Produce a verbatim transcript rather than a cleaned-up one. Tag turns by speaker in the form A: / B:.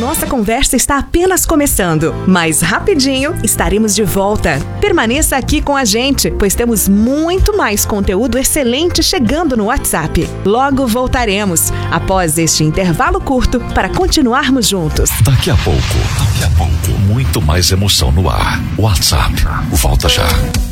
A: nossa conversa está apenas começando, mas rapidinho estaremos de volta. Permaneça aqui com a gente, pois temos muito mais conteúdo excelente chegando no WhatsApp. Logo voltaremos, após este intervalo curto, para continuarmos juntos.
B: Daqui a pouco, daqui a pouco, muito mais emoção no ar. WhatsApp, volta já.